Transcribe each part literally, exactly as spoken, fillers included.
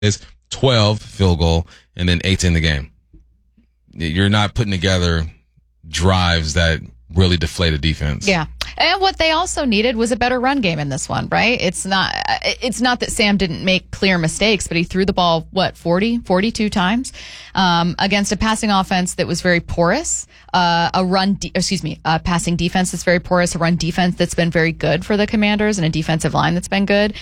is twelve field goal and then eight in the game. You're not putting together drives that really deflate a defense. Yeah. And what they also needed was a better run game in this one, right? It's not it's not that Sam didn't make clear mistakes, but he threw the ball, what, forty, forty-two times um, against a passing offense that was very porous, uh, a run, de- excuse me, a passing defense that's very porous, a run defense that's been very good for the Commanders, and a defensive line that's been good.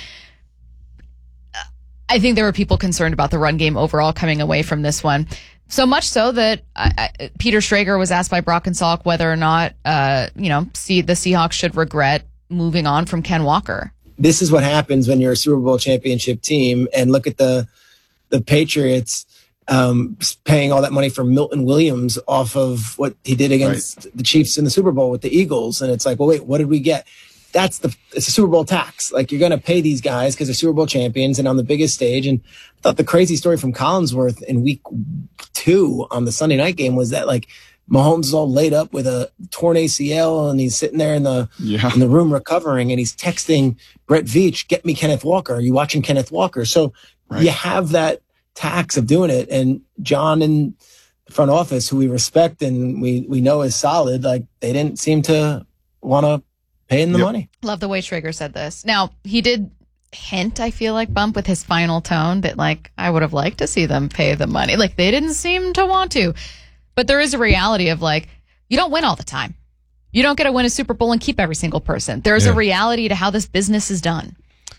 I think there were people concerned about the run game overall coming away from this one. So much so that I, I, Peter Schrager was asked by Brock and Salk whether or not, uh, you know, see, the Seahawks should regret moving on from Ken Walker. This is what happens when you're a Super Bowl championship team. And look at the the Patriots um, paying all that money for Milton Williams off of what he did against right. the Chiefs in the Super Bowl with the Eagles. And it's like, well, wait, what did we get? That's the it's a Super Bowl tax. Like, you're going to pay these guys because they're Super Bowl champions and on the biggest stage. And I thought the crazy story from Collinsworth in week two on the Sunday night game was that, like, Mahomes is all laid up with a torn A C L and he's sitting there in the yeah. in the room recovering, and he's texting Brett Veach, "Get me Kenneth Walker. Are you watching Kenneth Walker?" So right. you have that tax of doing it. And John in the front office, who we respect and we we know is solid, like, they didn't seem to want to paying the yep. money. Love the way Schrager said this. Now, he did hint, I feel like, Bump, with his final tone that, like, I would have liked to see them pay the money. Like, they didn't seem to want to. But there is a reality of, like, you don't win all the time. You don't get to win a Super Bowl and keep every single person. There's yeah. a reality to how this business is done.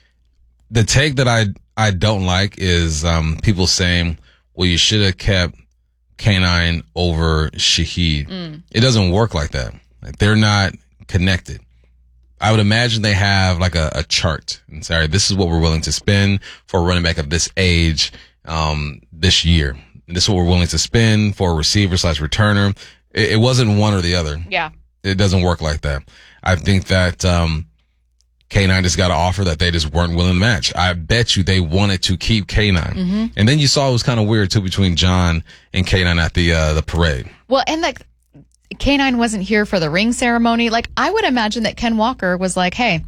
The take that I I don't like is um, people saying, well, you should have kept K nine over Shaheed. Mm. It doesn't work like that. Like, they're not connected. I would imagine they have like a, a chart and say, all right, this is what we're willing to spend for a running back of this age, um, this year. And this is what we're willing to spend for a receiver slash returner. It, it wasn't one or the other. Yeah. It doesn't work like that. I think that, um, K nine just got an offer that they just weren't willing to match. I bet you they wanted to keep K nine. Mm-hmm. And then you saw it was kind of weird too between John and K nine at the, uh, the parade. Well, and like, K nine wasn't here for the ring ceremony. Like, I would imagine that Ken Walker was like, hey,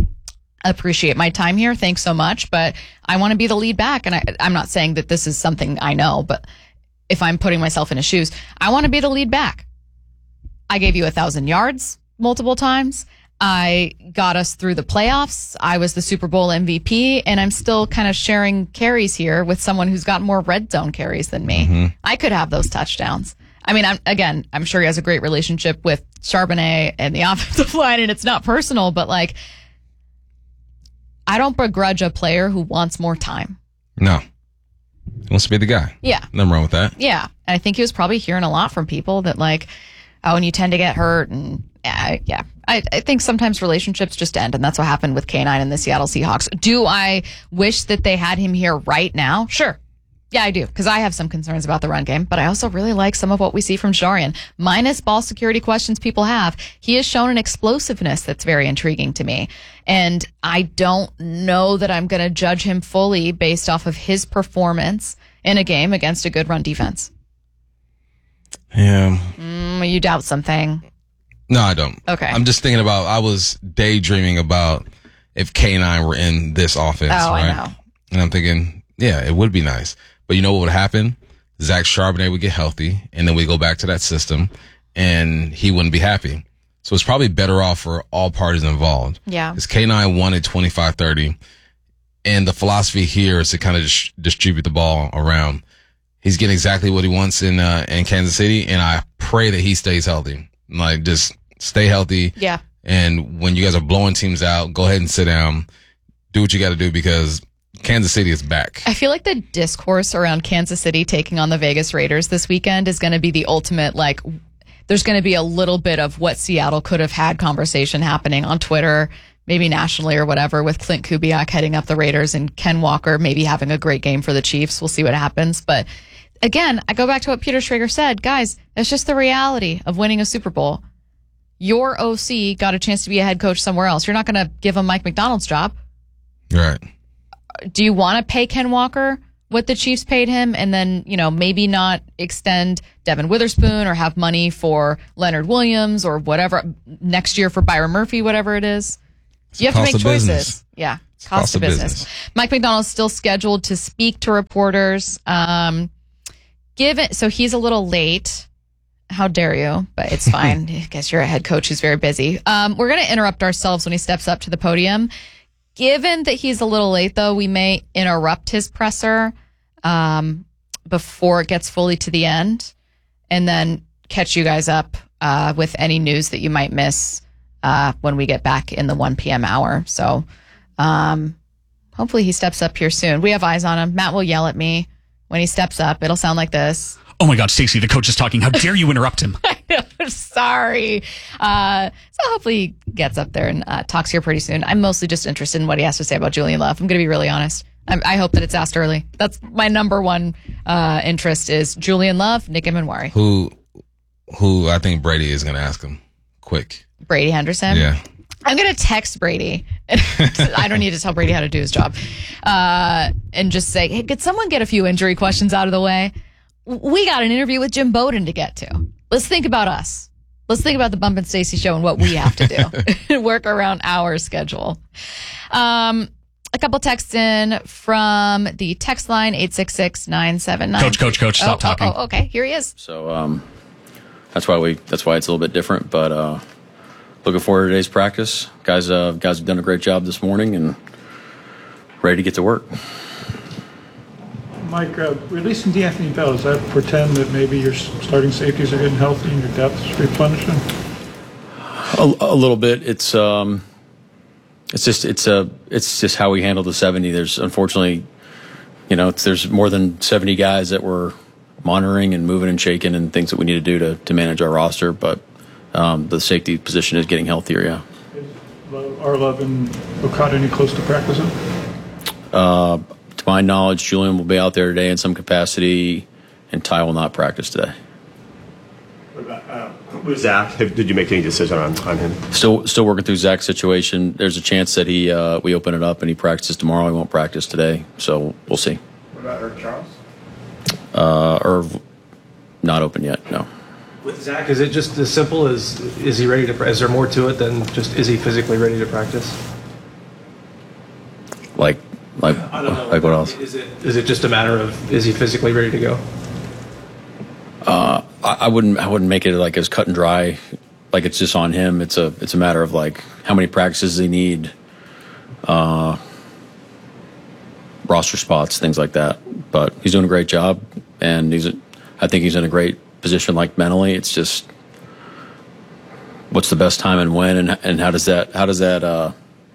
I appreciate my time here. Thanks so much. But I want to be the lead back. And I, I'm not saying that this is something I know, but if I'm putting myself in his shoes, I want to be the lead back. I gave you a thousand yards multiple times. I got us through the playoffs. I was the Super Bowl M V P, and I'm still kind of sharing carries here with someone who's got more red zone carries than me. Mm-hmm. I could have those touchdowns. I mean, I'm, again, I'm sure he has a great relationship with Charbonnet and the offensive line, and it's not personal, but, like, I don't begrudge a player who wants more time. No. He wants to be the guy. Yeah. Nothing wrong with that. Yeah. And I think he was probably hearing a lot from people that, like, oh, and you tend to get hurt. And uh, yeah, I, I think sometimes relationships just end, and that's what happened with K nine and the Seattle Seahawks. Do I wish that they had him here right now? Sure. Yeah, I do, because I have some concerns about the run game, but I also really like some of what we see from Jarian. Minus ball security questions people have, he has shown an explosiveness that's very intriguing to me. And I don't know that I'm going to judge him fully based off of his performance in a game against a good run defense. Yeah. Mm, you doubt something. No, I don't. Okay. I'm just thinking about, I was daydreaming about if K nine were in this offense. Oh, right? I know. And I'm thinking, yeah, it would be nice. But you know what would happen? Zach Charbonnet would get healthy, and then we go back to that system, and he wouldn't be happy. So it's probably better off for all parties involved. Yeah. Because K nine wanted twenty-five thirty, and the philosophy here is to kind of dis- distribute the ball around. He's getting exactly what he wants in uh, in Kansas City, and I pray that he stays healthy. Like, just stay healthy. Yeah. And when you guys are blowing teams out, go ahead and sit down. Do what you got to do, because Kansas City is back. I feel like the discourse around Kansas City taking on the Vegas Raiders this weekend is going to be the ultimate, like, there's going to be a little bit of what Seattle could have had conversation happening on Twitter, maybe nationally or whatever, with Clint Kubiak heading up the Raiders and Ken Walker maybe having a great game for the Chiefs. We'll see what happens. But again, I go back to what Peter Schrager said. Guys, it's just the reality of winning a Super Bowl. Your O C got a chance to be a head coach somewhere else. You're not going to give him Mike McDonald's job. Right. Do you want to pay Ken Walker what the Chiefs paid him, and then, you know, maybe not extend Devin Witherspoon or have money for Leonard Williams or whatever next year for Byron Murphy, whatever it is? You have to make choices. Business. Yeah. Cost, cost of business. business. Mike Macdonald's still scheduled to speak to reporters. Um, given so he's a little late. How dare you? But it's fine. I guess you're a head coach who's very busy. Um, we're going to interrupt ourselves when he steps up to the podium. Given that he's a little late, though, we may interrupt his presser um, before it gets fully to the end, and then catch you guys up uh, with any news that you might miss uh, when we get back in the one p.m. hour. So um, hopefully he steps up here soon. We have eyes on him. Matt will yell at me when he steps up. It'll sound like this. Oh my God, Stacey, the coach is talking. How dare you interrupt him? I know, sorry. Uh, so hopefully he gets up there and uh, talks here pretty soon. I'm mostly just interested in what he has to say about Julian Love. I'm going to be really honest. I'm, I hope that it's asked early. That's my number one uh, interest is Julian Love, Nick Emanwari. Who, who I think Brady is going to ask him quick. Brady Henderson? Yeah. I'm going to text Brady. I don't need to tell Brady how to do his job. Uh, and just say, hey, could someone get a few injury questions out of the way? We got an interview with Jim Bowden to get to. Let's think about us. Let's think about the Bump and Stacey show and what we have to do. Work around our schedule. Um, a couple texts in from the text line, eight six six, nine seven nine. Coach, coach, coach, stop oh, talking. Oh, oh, okay, here he is. So um, that's why we. That's why it's a little bit different. But uh, looking forward to today's practice. Guys, uh, guys have done a great job this morning and ready to get to work. Mike, uh, releasing D'Anthony Bell, does that portend that maybe your starting safeties are getting healthy and your depth's replenishing? A, a little bit. It's um, it's just it's a it's just how we handle the seventy. There's unfortunately, you know, it's, there's more than seventy guys that we're monitoring and moving and shaking and things that we need to do to to manage our roster. But um, the safety position is getting healthier. Yeah. Is Arlov and Okada any close to practicing? Uh. To my knowledge, Julian will be out there today in some capacity, and Ty will not practice today. What about uh, with Zach? Have, did you make any decision on, on him? Still, still working through Zach's situation. There's a chance that he uh, we open it up and he practices tomorrow. He won't practice today, so we'll see. What about Irv Charles? Uh, Irv, not open yet. No. With Zach, is it just as simple as is he ready to? Is there more to it than just is he physically ready to practice? Like. Like, I don't know. Like what else? Is it is it just a matter of is he physically ready to go? Uh, I, I wouldn't I wouldn't make it like as cut and dry, like it's just on him. It's a it's a matter of like how many practices they need, uh, roster spots, things like that. But he's doing a great job, and he's a, I think he's in a great position. Like mentally, it's just what's the best time and when, and and how does that how does that. Uh,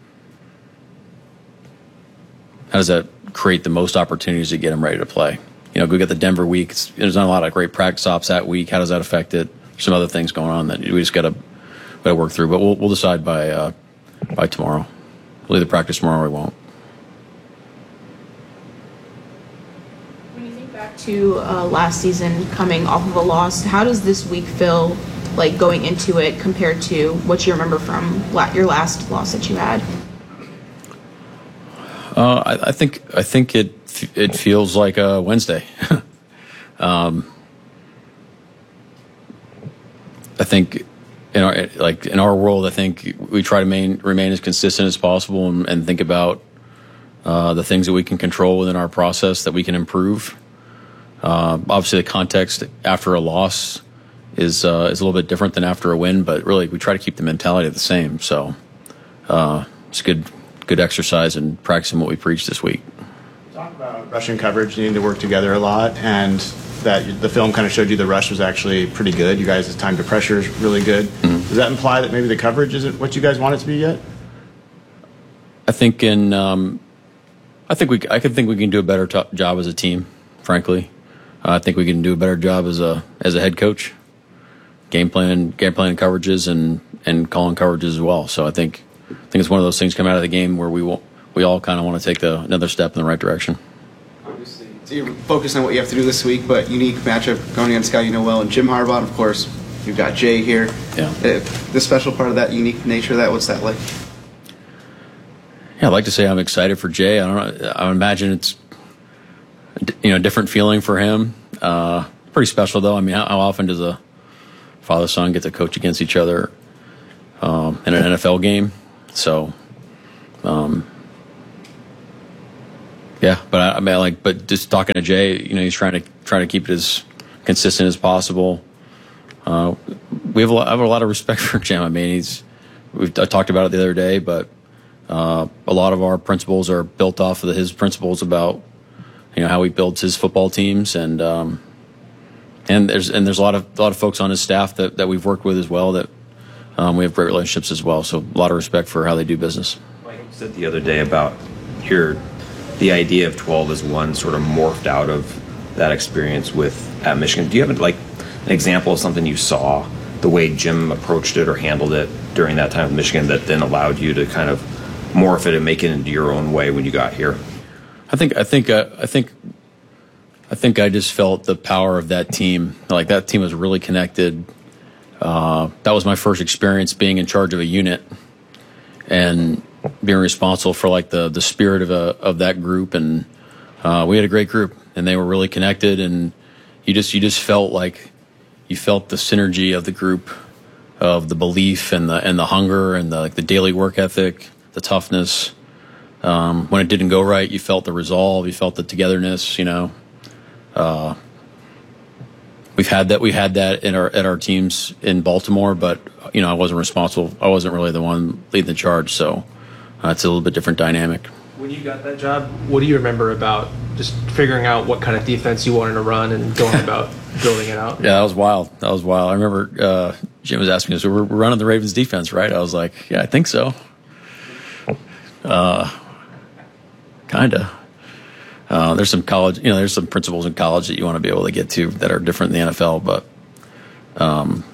How does that create the most opportunities to get him ready to play? You know, we got the Denver week. It's, there's not a lot of great practice ops that week. How does that affect it? Some other things going on that we just got to work through. But we'll, we'll decide by uh, by tomorrow. We'll either practice tomorrow or we won't. When you think back to uh, last season coming off of a loss, how does this week feel like going into it compared to what you remember from la- your last loss that you had? Uh, I, I think I think it it feels like a Wednesday. um, I think in our like in our world, I think we try to main, remain as consistent as possible and, and think about uh, the things that we can control within our process that we can improve. Uh, obviously, the context after a loss is uh, is a little bit different than after a win, but really we try to keep the mentality the same. So uh, it's good. Good exercise and practicing what we preached this week. Talk about rushing coverage needing to work together a lot, and that the film kind of showed you the rush was actually pretty good. You guys' time to pressure is really good. Mm-hmm. Does that imply that maybe the coverage isn't what you guys want it to be yet? I think in um, I think we I can think we can do a better t- job as a team. Frankly, uh, I think we can do a better job as a as a head coach, game plan, game plan coverages, and and calling coverages as well. So I think. I think it's one of those things come out of the game where we will, we all kind of want to take the, another step in the right direction. Obviously, so you're focused on what you have to do this week, but unique matchup going against a guy you know well, and Jim Harbaugh, of course. You've got Jay here. Yeah. Uh, the special part of that unique nature of that, what's that like? Yeah, I'd like to say I'm excited for Jay. I don't know. I imagine it's you know a different feeling for him. Uh, pretty special though. I mean, how, how often does a father son get to coach against each other um, in an N F L game? So, um, Yeah, but I, I mean, like, but just talking to Jay, you know, he's trying to trying to keep it as consistent as possible. Uh, we have a lot, I have a lot of respect for Jim. I mean, he's we've I talked about it the other day, but uh, a lot of our principles are built off of his principles about, you know, how he builds his football teams, and um, and there's and there's a lot of a lot of folks on his staff that, that we've worked with as well that um, we have great relationships as well. So a lot of respect for how they do business. Mike said the other day about your the idea of twelve as one sort of morphed out of that experience with at Michigan. Do you have like an example of something you saw, the way Jim approached it or handled it during that time with Michigan, that then allowed you to kind of morph it and make it into your own way when you got here? I think I think uh, I think I think I just felt the power of that team. Like, that team was really connected. Uh, that was my first experience being in charge of a unit and being responsible for like the the spirit of a of that group. And uh, we had a great group, and they were really connected. And you just you just felt like you felt the synergy of the group, of the belief and the and the hunger and the like the daily work ethic, the toughness. Um, when it didn't go right, you felt the resolve, you felt the togetherness. You know, uh, we've had that. We had that in our at our teams in Baltimore, but you know, I wasn't responsible. I wasn't really the one leading the charge, so uh, it's a little bit different dynamic. When you got that job, what do you remember about just figuring out what kind of defense you wanted to run and going about building it out? Yeah, that was wild. That was wild. I remember uh, Jim was asking us, "We're, we're running the Ravens defense, right?" I was like, "Yeah, I think so." Uh, kinda. Uh, there's some college, you know, there's some principles in college that you want to be able to get to that are different in the N F L, but um,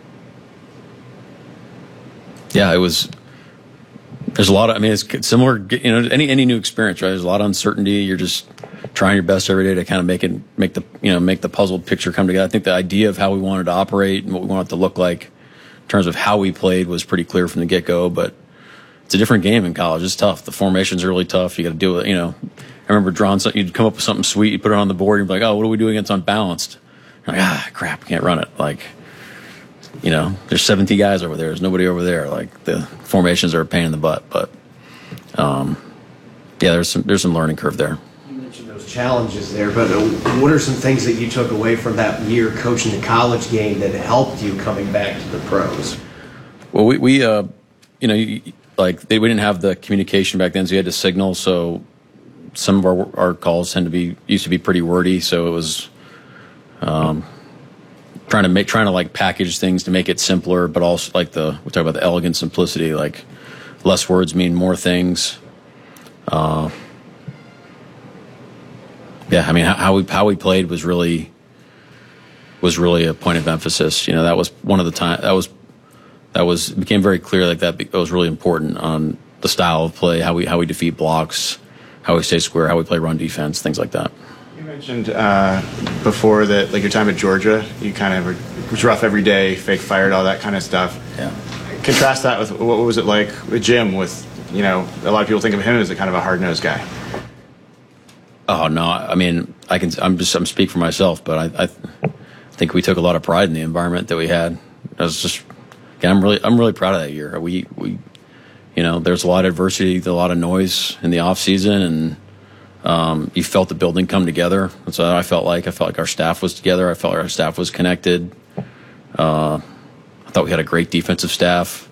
yeah, it was. There's a lot of, I mean, it's similar, you know, any any new experience, right? There's a lot of uncertainty. You're just trying your best every day to kind of make it, make the, you know, make the puzzle picture come together. I think the idea of how we wanted to operate and what we wanted it to look like in terms of how we played was pretty clear from the get go. But it's a different game in college. It's tough. The formations are really tough. You got to deal with it. You know, I remember drawing something. You'd come up with something sweet. You put it on the board. You'd be like, "Oh, what do we do against unbalanced?" You're like, "Ah, crap, can't run it." Like, you know, there's seventy guys over there. There's nobody over there. Like, the formations are a pain in the butt. But, um, yeah, there's some there's some learning curve there. You mentioned those challenges there, but what are some things that you took away from that year coaching the college game that helped you coming back to the pros? Well, we, we uh, you know, you, like they we didn't have the communication back then, so you had to signal. So some of our our calls tend to be used to be pretty wordy. So it was, um. trying to make, trying to like package things to make it simpler, but also like the, we talk about the elegant simplicity, like less words mean more things. Uh, yeah, I mean, how, how we, how we played was really, was really a point of emphasis. You know, that was one of the time, that was, that was, it became very clear like that, that was really important on the style of play, how we, how we defeat blocks, how we stay square, how we play run defense, things like that. You mentioned uh, before that, like your time at Georgia, you kind of were, it was rough every day, fake fired, all that kind of stuff. Yeah. Contrast that with what was it like with Jim? With, you know, a lot of people think of him as a kind of a hard nosed guy. Oh no, I mean, I can. I'm just. I'm speak for myself, but I, I think we took a lot of pride in the environment that we had. I was just. Again, I'm really. I'm really proud of that year. We. We. You know, there's a lot of adversity, a lot of noise in the off season, and. Um, you felt the building come together. That's what I felt like. I felt like our staff was together. I felt like our staff was connected. Uh, I thought we had a great defensive staff.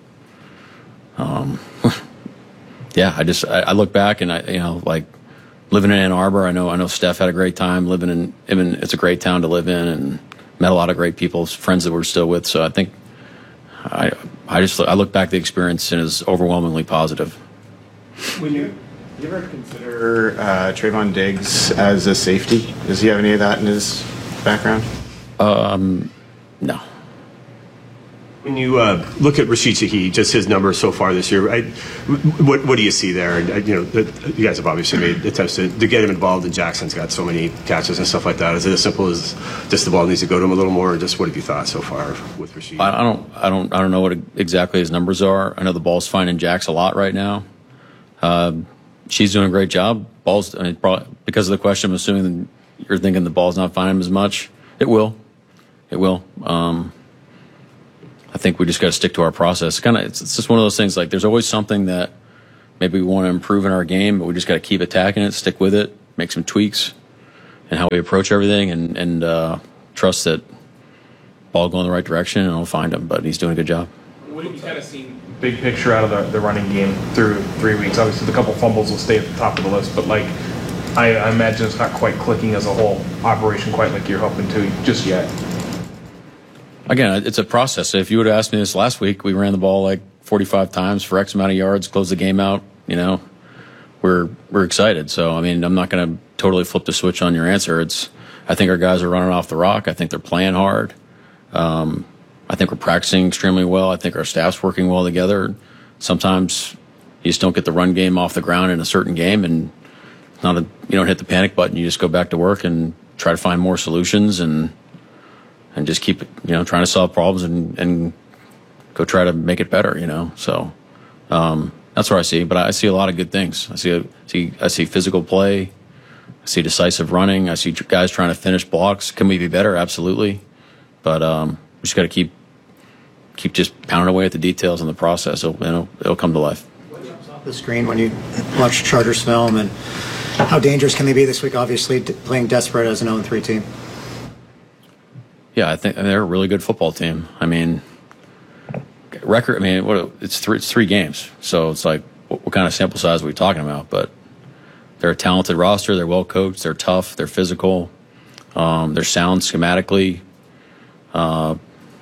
Um, yeah, I just I, I look back and I you know like living in Ann Arbor. I know I know Steph had a great time living in. I mean, it's a great town to live in, and met a lot of great people, friends that we're still with. So I think I I just I look back at the experience and it's overwhelmingly positive. When you. You ever consider uh, Trayvon Diggs as a safety? Does he have any of that in his background? Um, no. When you uh, look at Rashid Shaheed, just his numbers so far this year, I, what what do you see there? And you know, the, you guys have obviously made attempts to, to get him involved, and Jackson's got so many catches and stuff like that. Is it as simple as just the ball needs to go to him a little more, or just what have you thought so far with Rashid? I, I don't, I don't, I don't know what exactly his numbers are. I know the ball's finding Jacks a lot right now. Um, She's doing a great job. Ball's, I mean, probably because of the question, I'm assuming you're thinking the ball's not finding him as much. It will. It will. Um, I think we just got to stick to our process. Kind of, it's, it's just one of those things. Like, there's always something that maybe we want to improve in our game, but we just got to keep attacking it, stick with it, make some tweaks in how we approach everything, and and uh, trust that ball going in the right direction, and I'll find him. But he's doing a good job. What have you kind of seen big picture out of the, the running game through three weeks? Obviously, the couple fumbles will stay at the top of the list, but like I, I imagine it's not quite clicking as a whole operation quite like you're hoping to just yet. Again, it's a process. If you would have asked me this last week, we ran the ball like forty-five times for X amount of yards, closed the game out. You know, we're we're excited. So I mean, I'm not going to totally flip the switch on your answer. It's I think our guys are running off the rock. I think they're playing hard. Um, I think we're practicing extremely well. I think our staff's working well together. Sometimes you just don't get the run game off the ground in a certain game, and it's not a, you don't hit the panic button. You just go back to work and try to find more solutions and and just keep you know trying to solve problems and, and go try to make it better. You know, so um, that's what I see. But I see a lot of good things. I see a, see I see physical play. I see decisive running. I see guys trying to finish blocks. Can we be better? Absolutely. But um, we just got to keep keep just pounding away at the details in the process. It'll, it'll, it'll come to life. What jumps off the screen when you watch Chargers film, and how dangerous can they be this week, obviously, playing desperate as an oh and three team? Yeah, I think they're a really good football team. I mean, record, I mean, what it's three, it's three games. So it's like, what, what kind of sample size are we talking about? But they're a talented roster. They're well coached. They're tough. They're physical. Um, they're sound schematically. Uh,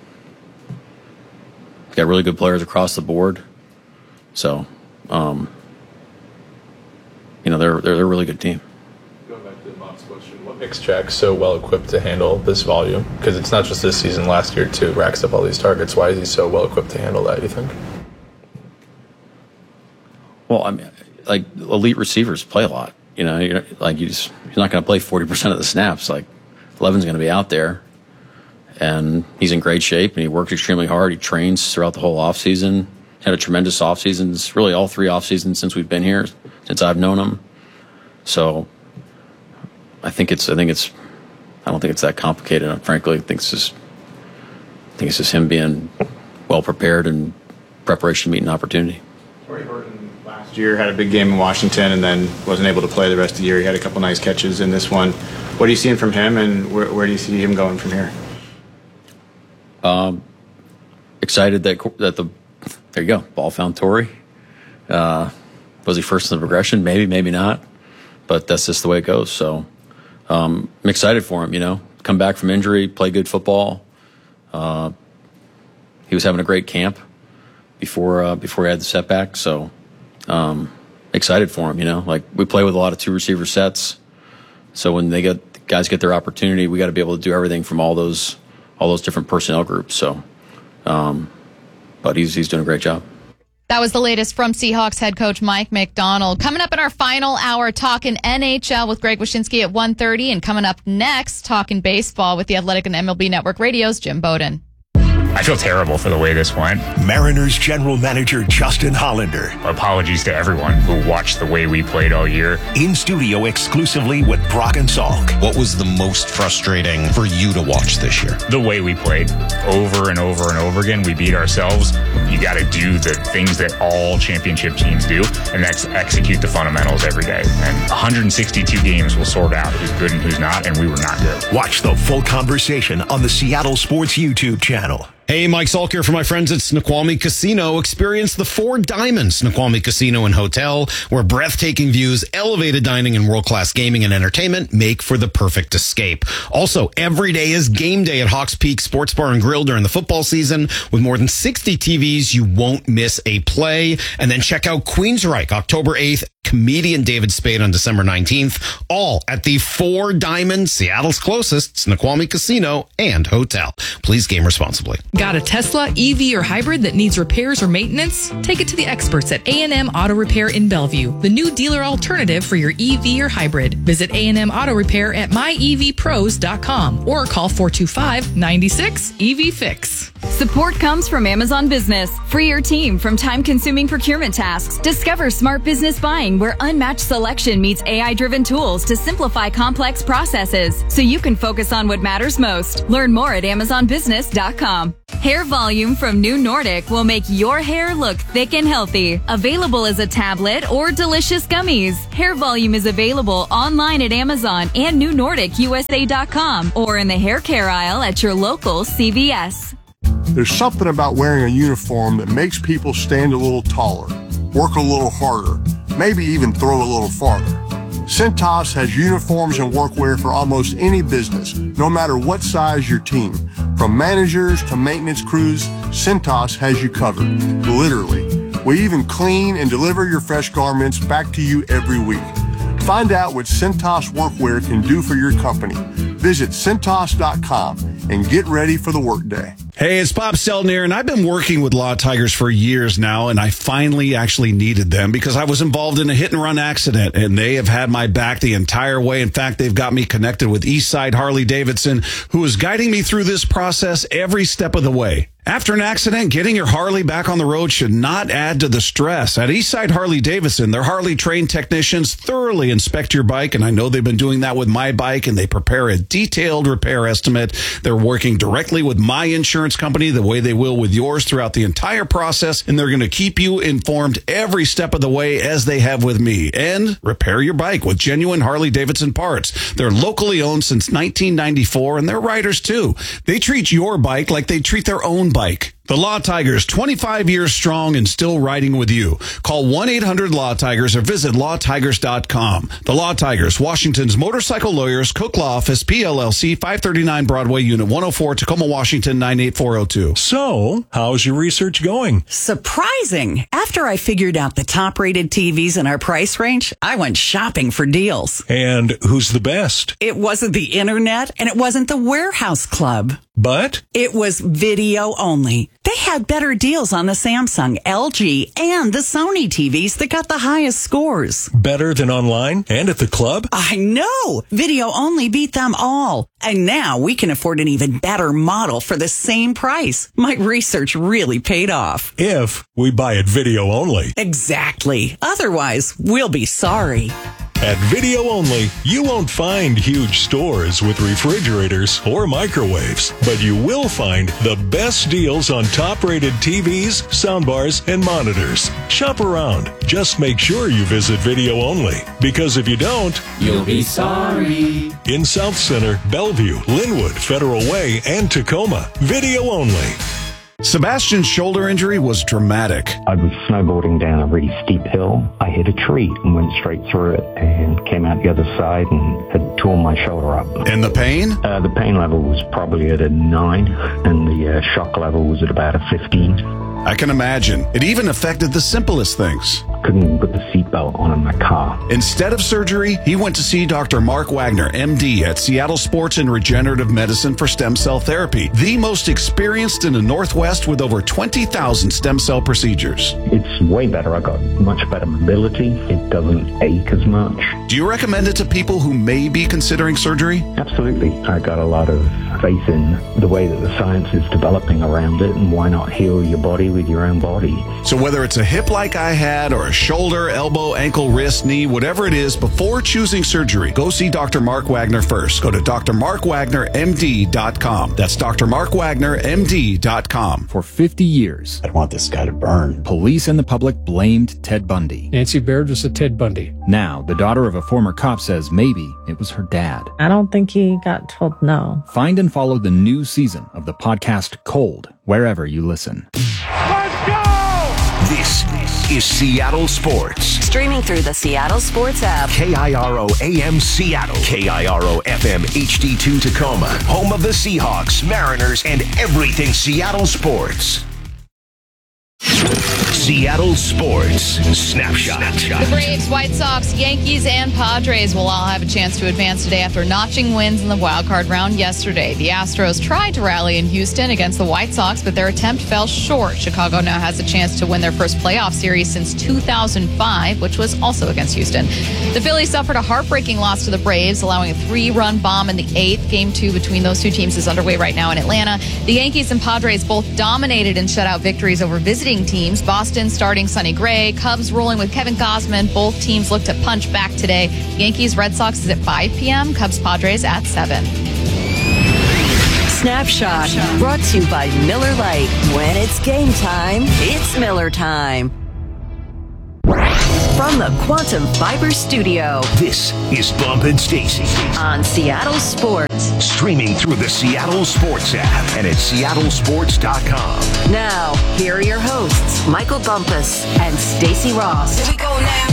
got really good players across the board, so um, you know they're, they're they're a really good team. Going back to the box question, what makes Jack so well equipped to handle this volume? Because it's not just this season; last year too, racks up all these targets. Why is he so well equipped to handle that? You think? Well, I mean, like elite receivers play a lot. You know, you're, like you just you're not going to play forty percent of the snaps. Like Levin's going to be out there. And he's in great shape, and he works extremely hard. He trains throughout the whole offseason. Had a tremendous offseason. It's really all three off seasons since we've been here, since I've known him. So I think it's. I think it's. I don't think it's that complicated. Frankly, I think it's just. I think it's just him being well prepared and preparation meeting opportunity. Corey Horton last year had a big game in Washington, and then wasn't able to play the rest of the year. He had a couple nice catches in this one. What are you seeing from him, and where, where do you see him going from here? Um, excited that that the there you go ball found Torrey. Uh, was he first in the progression? Maybe, maybe not. But that's just the way it goes. So um, I'm excited for him. You know, come back from injury, play good football. Uh, he was having a great camp before uh, before he had the setback. So um, excited for him. You know, like we play with a lot of two receiver sets. So when they get guys get their opportunity, we got to be able to do everything from all those. all those different personnel groups. So, um, but he's, he's doing a great job. That was the latest from Seahawks head coach Mike Macdonald. Coming up in our final hour, talking N H L with Greg Wyshynski at one thirty. And coming up next, talking baseball with the Athletic and M L B Network Radio's Jim Bowden. I feel terrible for the way this went. Mariners general manager Justin Hollander. Apologies to everyone who watched the way we played all year. In studio exclusively with Brock and Salk. What was the most frustrating for you to watch this year? The way we played over and over and over again. We beat ourselves. You got to do the things that all championship teams do, and that's execute the fundamentals every day. And one hundred sixty-two games will sort out who's good and who's not, and we were not good. Watch the full conversation on the Seattle Sports YouTube channel. Hey, Mike Salk here for my friends at Snoqualmie Casino. Experience the Four Diamonds Snoqualmie Casino and Hotel, where breathtaking views, elevated dining, and world-class gaming and entertainment make for the perfect escape. Also, every day is game day at Hawks Peak Sports Bar and Grill during the football season. With more than sixty T Vs, you won't miss a play. And then check out Queensryche, October eighth, comedian David Spade on December nineteenth, all at the Four Diamonds, Seattle's closest Snoqualmie Casino and Hotel. Please game responsibly. Got a Tesla, E V, or hybrid that needs repairs or maintenance? Take it to the experts at A and M Auto Repair in Bellevue, the new dealer alternative for your E V or hybrid. Visit A and M Auto Repair at my e v pros dot com or call four two five, nine six, E V Fix. Support comes from Amazon Business. Free your team from time-consuming procurement tasks. Discover smart business buying where unmatched selection meets A I-driven tools to simplify complex processes so you can focus on what matters most. Learn more at amazon business dot com. Hair Volume from New Nordic will make your hair look thick and healthy. Available as a tablet or delicious gummies. Hair Volume is available online at Amazon and new nordic u s a dot com or in the hair care aisle at your local C V S. There's something about wearing a uniform that makes people stand a little taller, work a little harder, maybe even throw a little farther. Cintas has uniforms and workwear for almost any business, no matter what size your team. From managers to maintenance crews, Cintas has you covered, literally. We even clean and deliver your fresh garments back to you every week. Find out what Cintas Workwear can do for your company. Visit Cintas dot com and get ready for the workday. Hey, it's Bob Seltner, and I've been working with Law Tigers for years now, and I finally actually needed them because I was involved in a hit-and-run accident, and they have had my back the entire way. In fact, they've got me connected with Eastside Harley-Davidson, who is guiding me through this process every step of the way. After an accident, getting your Harley back on the road should not add to the stress. At Eastside Harley-Davidson, their Harley-trained technicians thoroughly inspect your bike, and I know they've been doing that with my bike, and they prepare a detailed repair estimate. They're working directly with my insurance company the way they will with yours throughout the entire process, and they're going to keep you informed every step of the way as they have with me. And repair your bike with genuine Harley-Davidson parts. They're locally owned since nineteen ninety-four, and they're riders too. They treat your bike like they treat their own bike. The Law Tigers, twenty-five years strong and still riding with you. Call one eight hundred law tigers or visit law tigers dot com. The Law Tigers, Washington's motorcycle lawyers, Cook Law Office, P L L C, five thirty-nine Broadway, Unit one oh four, Tacoma, Washington, nine eight four oh two. So, how's your research going? Surprising. After I figured out the top-rated T Vs in our price range, I went shopping for deals. And who's the best? It wasn't the internet, and it wasn't the warehouse club. But? It was video only. They had better deals on the Samsung, L G, and the Sony T Vs that got the highest scores. Better than online and at the club? I know! Video only beat them all. And now we can afford an even better model for the same price. My research really paid off. If we buy it video only. Exactly. Otherwise, we'll be sorry. At Video Only, you won't find huge stores with refrigerators or microwaves, but you will find the best deals on top-rated T Vs, soundbars, and monitors. Shop around. Just make sure you visit Video Only, because if you don't, you'll be sorry. In South Center, Bellevue, Linwood, Federal Way, and Tacoma, Video Only. Sebastian's shoulder injury was dramatic. I was snowboarding down a really steep hill. I hit a tree and went straight through it and came out the other side and had torn my shoulder up. And the pain? Uh, the pain level was probably at a nine and the uh, shock level was at about a fifteen. I can imagine. It even affected the simplest things. Couldn't put the seatbelt on in my car. Instead of surgery, he went to see Doctor Mark Wagner, M D, at Seattle Sports and Regenerative Medicine for stem cell therapy, the most experienced in the Northwest with over twenty thousand stem cell procedures. It's way better. I got much better mobility. It doesn't ache as much. Do you recommend it to people who may be considering surgery? Absolutely. I got a lot of faith in the way that the science is developing around it, and why not heal your body with your own body. So whether it's a hip like I had or a shoulder, elbow, ankle, wrist, knee, whatever it is, before choosing surgery, go see Doctor Mark Wagner first. Go to D R Mark Wagner M D dot com. That's D R Mark Wagner M D dot com. For fifty years, I want this guy to burn. Police and the public blamed Ted Bundy. Nancy Baird was a Ted Bundy. Now, the daughter of a former cop says maybe it was her dad. I don't think he got told no. Find and follow the new season of the podcast Cold, wherever you listen. Let's go! This is Seattle Sports. Streaming through the Seattle Sports app. K I R O A M Seattle. K I R O F M H D two Tacoma. Home of the Seahawks, Mariners, and everything Seattle sports. Seattle Sports Snapshot. The Braves, White Sox, Yankees, and Padres will all have a chance to advance today after notching wins in the wildcard round yesterday. The Astros tried to rally in Houston against the White Sox, but their attempt fell short. Chicago now has a chance to win their first playoff series since two thousand five, which was also against Houston. The Phillies suffered a heartbreaking loss to the Braves, allowing a three-run bomb in the eighth. Game two between those two teams is underway right now in Atlanta. The Yankees and Padres both dominated in shutout victories over visiting teams. Boston starting Sonny Gray, Cubs rolling with Kevin Gausman. Both teams look to punch back today. Yankees, Red Sox is at five p.m., Cubs, Padres at seven. Snapshot, brought to you by Miller Lite. When it's game time, it's Miller time. From the Quantum Fiber Studio, this is Bump and Stacy on Seattle Sports. Streaming through the Seattle Sports app and at seattle sports dot com. Now, here are your hosts, Michael Bumpus and Stacy Ross. Here we go now.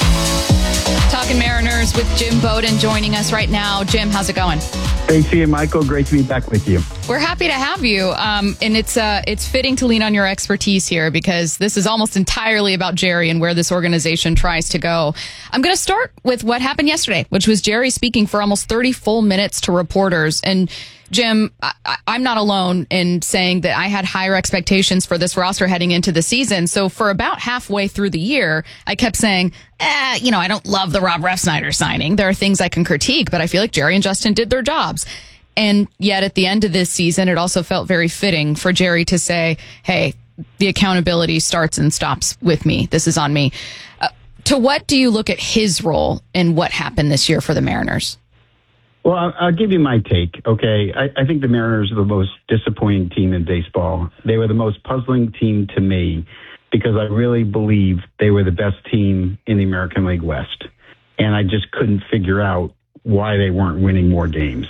Talking Mariners with Jim Bowden joining us right now. Jim, how's it going? Stacy and Michael, great to be back with you. We're happy to have you. Um, and it's uh, it's fitting to lean on your expertise here because this is almost entirely about Jerry and where this organization tries to go. I'm going to start with what happened yesterday, which was Jerry speaking for almost thirty full minutes to reporters. And Jim, I, I'm not alone in saying that I had higher expectations for this roster heading into the season. So for about halfway through the year, I kept saying, eh, you know, I don't love the Rob Refsnyder signing. There are things I can critique, but I feel like Jerry and Justin did their jobs. And yet at the end of this season, it also felt very fitting for Jerry to say, hey, the accountability starts and stops with me. This is on me. Uh, to what do you look at his role in what happened this year for the Mariners? Well, I'll, I'll give you my take, okay? I, I think the Mariners are the most disappointing team in baseball. They were the most puzzling team to me because I really believe they were the best team in the American League West. And I just couldn't figure out why they weren't winning more games.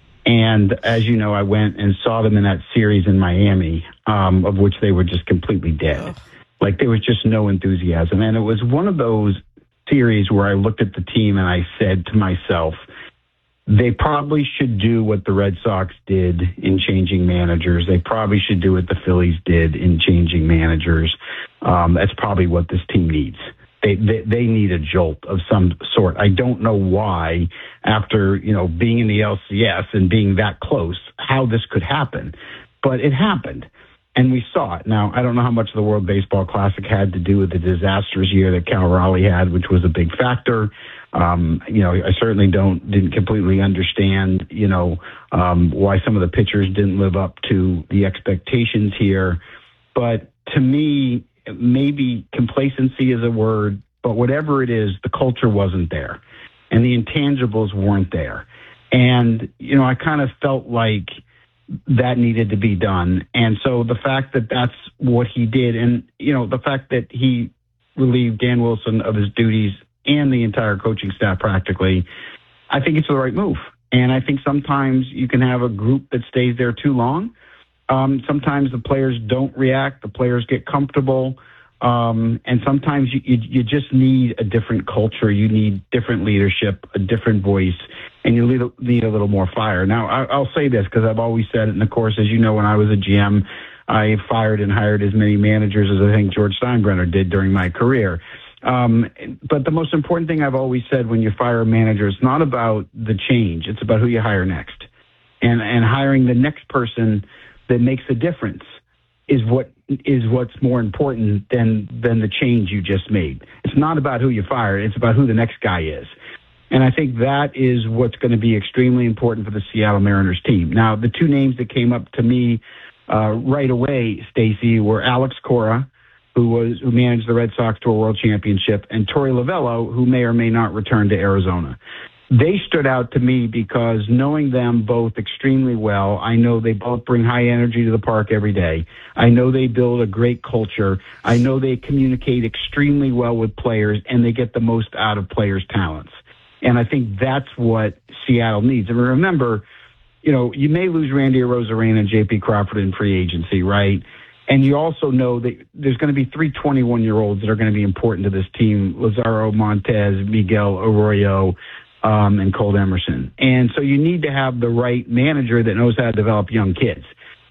And as you know, I went and saw them in that series in Miami, um, of which they were just completely dead. Oh. Like there was just no enthusiasm. And it was one of those series where I looked at the team and I said to myself, they probably should do what the Red Sox did in changing managers. They probably should do what the Phillies did in changing managers. Um, that's probably what this team needs. They, they they need a jolt of some sort. I don't know why, after you know being in the L C S and being that close, how this could happen, but it happened, and we saw it. Now I don't know how much the World Baseball Classic had to do with the disastrous year that Cal Raleigh had, which was a big factor. Um, you know, I certainly don't didn't completely understand, you know, um, why some of the pitchers didn't live up to the expectations here. But to me, maybe complacency is a word, but whatever it is, the culture wasn't there and the intangibles weren't there. And, you know, I kind of felt like that needed to be done. And so the fact that that's what he did and, you know, the fact that he relieved Dan Wilson of his duties and the entire coaching staff practically, I think it's the right move. And I think sometimes you can have a group that stays there too long. Um, sometimes the players don't react. The players get comfortable. Um, and sometimes you, you, you just need a different culture. You need different leadership, a different voice, and you need a, need a little more fire. Now, I, I'll say this because I've always said it. And of course, as you know, when I was a G M, I fired and hired as many managers as I think George Steinbrenner did during my career. Um, but the most important thing I've always said when you fire a manager, it's not about the change. It's about who you hire next. And, and hiring the next person that makes a difference is what is what's more important than than the change you just made. It's not about who you fire. It's about who the next guy is. And I think that is what's going to be extremely important for the Seattle Mariners team. Now, the two names that came up to me uh, right away, Stacey, were Alex Cora, who was who managed the Red Sox to a world championship, and Torey Lovullo, who may or may not return to Arizona. They stood out to me because knowing them both extremely well, I know they both bring high energy to the park every day. I know they build a great culture. I know they communicate extremely well with players, and they get the most out of players' talents. And I think that's what Seattle needs. And remember, you know, you may lose Randy Arozarena and J P Crawford in free agency, right? And you also know that there's going to be three twenty-one-year-olds that are going to be important to this team, Lazaro Montez, Miguel Arroyo, um, and Cole Emerson. And so you need to have the right manager that knows how to develop young kids.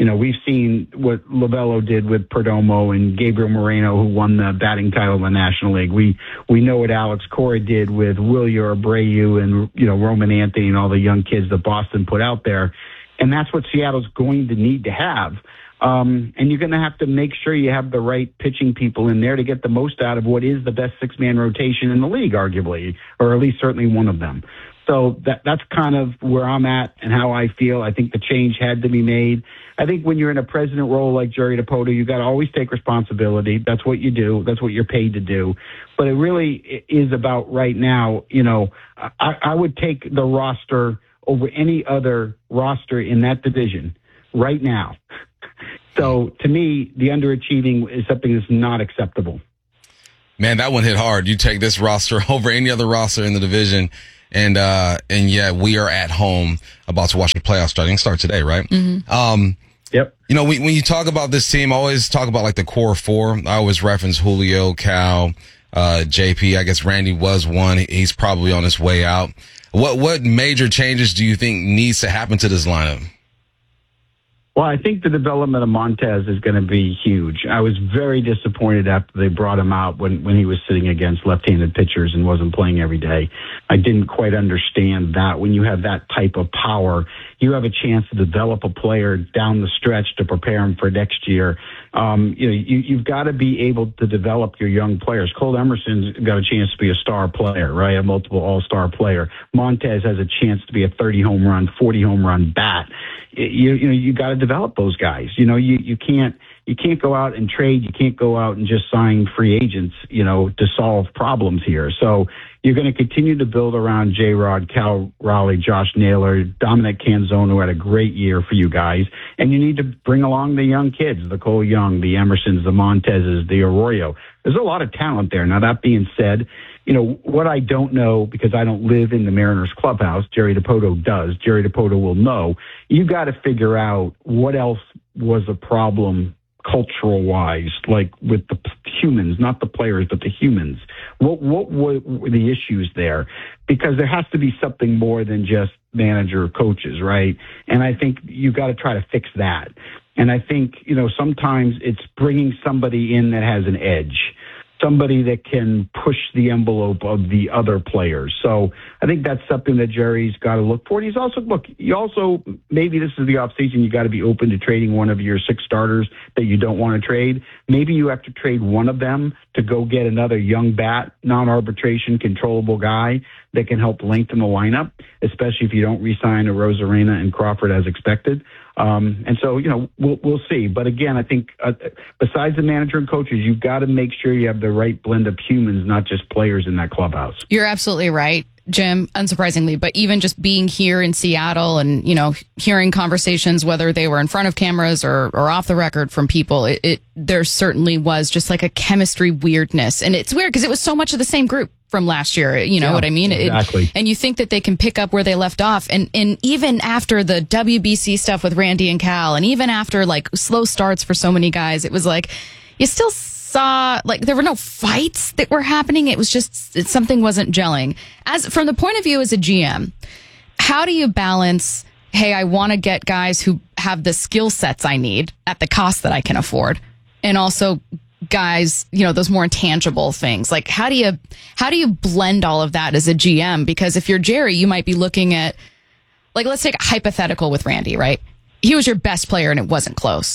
You know, we've seen what Lovello did with Perdomo and Gabriel Moreno, who won the batting title in the National League. We we know what Alex Cora did with Wilyer Abreu and, you know, Roman Anthony and all the young kids that Boston put out there. And that's what Seattle's going to need to have. Um, and you're going to have to make sure you have the right pitching people in there to get the most out of what is the best six-man rotation in the league, arguably, or at least certainly one of them. So that that's kind of where I'm at and how I feel. I think the change had to be made. I think when you're in a president role like Jerry Dipoto, you got to always take responsibility. That's what you do. That's what you're paid to do. But it really is about right now, you know, I, I would take the roster over any other roster in that division right now. So to me, the underachieving is something that's not acceptable. Man, that one hit hard. You take this roster over any other roster in the division. And, uh, and yeah, we are at home about to watch the playoffs starting. Start today, right? Mm-hmm. Um, yep. You know, when, when you talk about this team, I always talk about like the core four. I always reference Julio, Cal, uh, J P. I guess Randy was one. He's probably on his way out. What, what major changes do you think needs to happen to this lineup? Well, I think the development of Montez is going to be huge. I was very disappointed after they brought him out when, when he was sitting against left-handed pitchers and wasn't playing every day. I didn't quite understand that. When you have that type of power, you have a chance to develop a player down the stretch to prepare him for next year. Um, you know, you, you've got to be able to develop your young players. Cole Emerson's got a chance to be a star player, right? A multiple all-star player. Montez has a chance to be a thirty home run, forty home run bat. You, you know, you got to develop those guys. You know, you, you can't, you can't go out and trade. You can't go out and just sign free agents, you know, to solve problems here. So you're going to continue to build around J-Rod, Cal Raleigh, Josh Naylor, Dominic Canzone, who had a great year for you guys. And you need to bring along the young kids, the Cole Young, the Emersons, the Montezes, the Arroyo. There's a lot of talent there. Now, that being said, you know, what I don't know, because I don't live in the Mariners clubhouse, Jerry Dipoto does. Jerry Dipoto will know. You got to figure out what else was a problem cultural wise, like with the humans, not the players, but the humans. What, what were the issues there? Because there has to be something more than just manager coaches, right? And I think you got to try to fix that. And I think, you know, sometimes it's bringing somebody in that has an edge, somebody that can push the envelope of the other players. So I think that's something that Jerry's got to look for. And he's also, look, you also, maybe this is the offseason, you got to be open to trading one of your six starters that you don't want to trade. Maybe you have to trade one of them to go get another young bat, non-arbitration, controllable guy that can help lengthen the lineup, especially if you don't re-sign a Rosarena and Crawford as expected. Um, and so, you know, we'll, we'll see. But again, I think uh, besides the manager and coaches, you've got to make sure you have the right blend of humans, not just players in that clubhouse. You're absolutely right, Jim, unsurprisingly. But even just being here in Seattle and, you know, hearing conversations, whether they were in front of cameras or, or off the record from people, it, it there certainly was just like a chemistry weirdness. And it's weird because it was so much of the same group from last year. You know yeah, what I mean? Exactly. It, and you think that they can pick up where they left off. And, and even after the W B C stuff with Randy and Cal, and even after like slow starts for so many guys, it was like you still saw like there were no fights that were happening. It was just it, something wasn't gelling. As from the point of view as a G M, how do you balance, hey, I want to get guys who have the skill sets I need at the cost that I can afford, and also guys, you know, those more intangible things. Like how do you how do you blend all of that as a G M? Because if you're Jerry, you might be looking at, like, let's take a hypothetical with Randy, right? He was your best player and it wasn't close.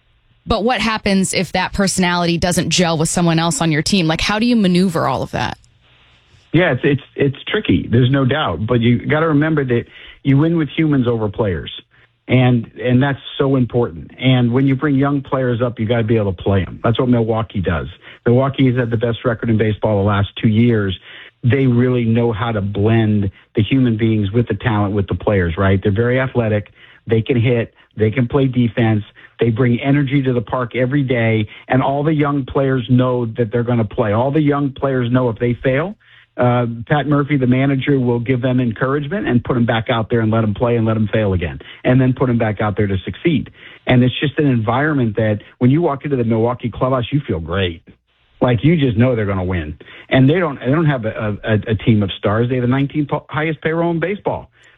But what happens if that personality doesn't gel with someone else on your team? Like, how do you maneuver all of that? Yeah, it's it's it's tricky. There's no doubt. But you got to remember that you win with humans over players. And and that's so important. And when you bring young players up, you got to be able to play them. That's what Milwaukee does. Milwaukee has had the best record in baseball the last two years. They really know how to blend the human beings with the talent with the players, right? They're very athletic. They can hit. They can play defense. They bring energy to the park every day. And all the young players know that they're going to play. All the young players know if they fail, Uh, Pat Murphy, the manager, will give them encouragement and put them back out there and let them play and let them fail again, and then put them back out there to succeed. And it's just an environment that when you walk into the Milwaukee clubhouse, you feel great. Like you just know they're going to win. And they don't, they don't have a, a, a team of stars. They have the nineteenth highest payroll in baseball.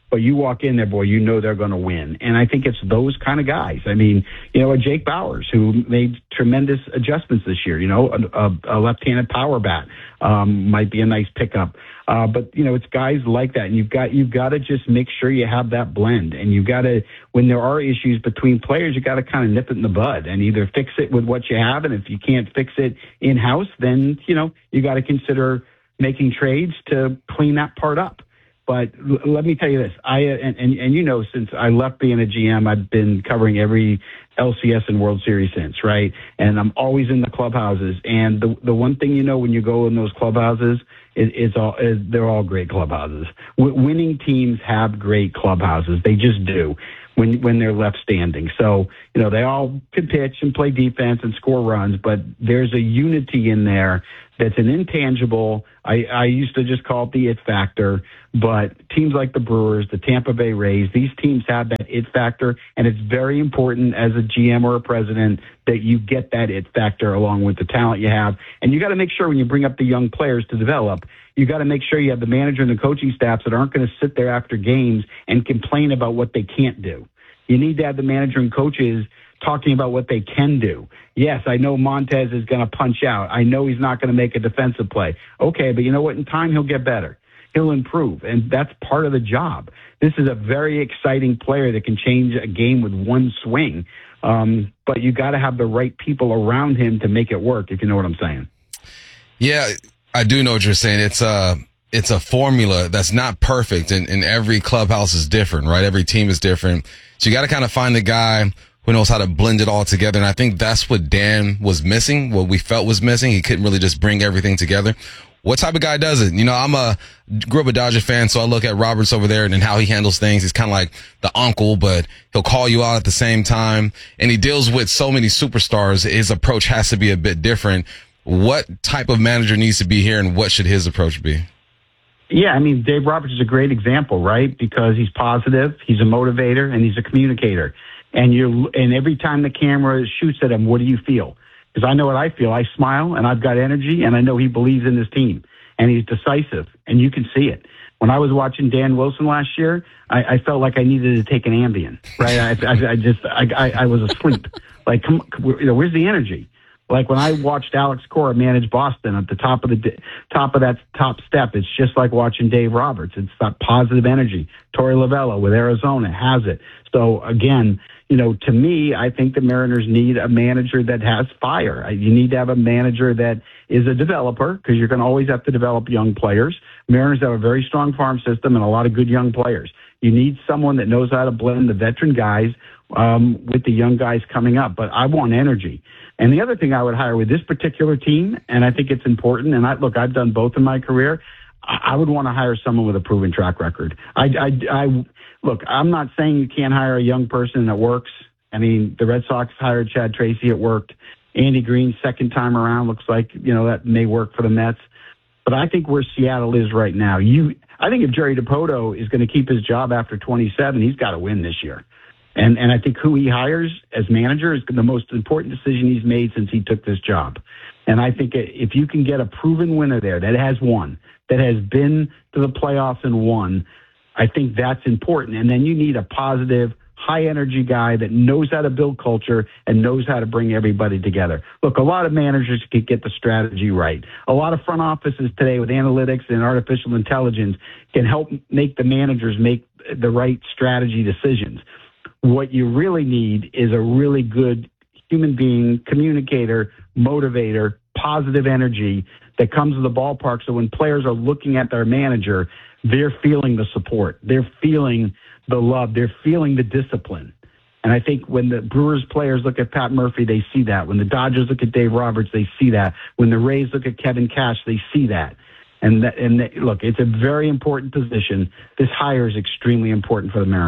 but you walk in there, boy, you know they're going to win. And I think it's those kind of guys. I mean, you know, a Jake Bowers, who made tremendous adjustments this year, you know, a, a, a left-handed power bat um, might be a nice pickup. Uh, but, you know, it's guys like that. And you've got, you've got to just make sure you have that blend. And you've got to, when there are issues between players, you got to kind of nip it in the bud and either fix it with what you have. And if you can't fix it in-house, then, you know, you got to consider making trades to clean that part up. But l- let me tell you this, I and, and, and you know, since I left being a G M, I've been covering every L C S and World Series since, right? And I'm always in the clubhouses. And the the one thing you know when you go in those clubhouses, it, it's all is they're all great clubhouses. W- winning teams have great clubhouses. They just do when when they're left standing. So, you know, they all can pitch and play defense and score runs, but there's a unity in there that's an intangible. I, I used to just call it the it factor, but teams like the Brewers, the Tampa Bay Rays, these teams have that it factor, and it's very important as a G M or a president that you get that it factor along with the talent you have. And you got to make sure when you bring up the young players to develop, you got to make sure you have the manager and the coaching staffs that aren't going to sit there after games and complain about what they can't do. You need to have the manager and coaches talking about what they can do. Yes, I know Montez is going to punch out. I know he's not going to make a defensive play. Okay, but you know what? In time, he'll get better. He'll improve, and that's part of the job. This is a very exciting player that can change a game with one swing, um, but you got to have the right people around him to make it work, if you know what I'm saying. Yeah, I do know what you're saying. It's a, it's a formula that's not perfect, and, and every clubhouse is different, right? Every team is different. So you got to kind of find the guy who knows how to blend it all together. And I think that's what Dan was missing, what we felt was missing. He couldn't really just bring everything together. What type of guy does it? You know, I'm a grew up a Dodger fan, so I look at Roberts over there and, and how he handles things. He's kind of like the uncle, but he'll call you out at the same time. And he deals with so many superstars. His approach has to be a bit different. What type of manager needs to be here, and what should his approach be? Yeah, I mean, Dave Roberts is a great example, right? Because he's positive, he's a motivator, and he's a communicator. And you and every time the camera shoots at him, what do you feel? Because I know what I feel. I smile, and I've got energy, and I know he believes in his team, and he's decisive, and you can see it. When I was watching Dan Wilson last year, I, I felt like I needed to take an Ambien, right? I, I, I just, I, I, I was asleep. Like, come, you know, where's the energy? Like when I watched Alex Cora manage Boston at the top of the top of that top step, it's just like watching Dave Roberts. It's that positive energy. Torey Lovullo with Arizona has it. So again, you know, to me, I think the Mariners need a manager that has fire. You need to have a manager that is a developer, because you're going to always have to develop young players. Mariners have a very strong farm system and a lot of good young players. You need someone that knows how to blend the veteran guys um, with the young guys coming up. But I want energy. And the other thing I would hire with this particular team, and I think it's important, and I look, I've done both in my career, I, I would want to hire someone with a proven track record. I, I, I Look, I'm not saying you can't hire a young person that works. I mean, the Red Sox hired Chad Tracy. It worked. Andy Green, second time around, looks like, you know, that may work for the Mets. But I think where Seattle is right now, you, I think if Jerry Dipoto is going to keep his job after twenty-seven, he's got to win this year. And and I think who he hires as manager is the most important decision he's made since he took this job. And I think if you can get a proven winner there that has won, that has been to the playoffs and won, I think that's important. And then you need a positive, high-energy guy that knows how to build culture and knows how to bring everybody together. Look, a lot of managers can get the strategy right. A lot of front offices today with analytics and artificial intelligence can help make the managers make the right strategy decisions. What you really need is a really good human being, communicator, motivator, positive energy that comes to the ballpark, so when players are looking at their manager, they're feeling the support. They're feeling the love. They're feeling the discipline. And I think when the Brewers players look at Pat Murphy, they see that. When the Dodgers look at Dave Roberts, they see that. When the Rays look at Kevin Cash, they see that. And, that, and that, look, it's a very important position. This hire is extremely important for the Mariners.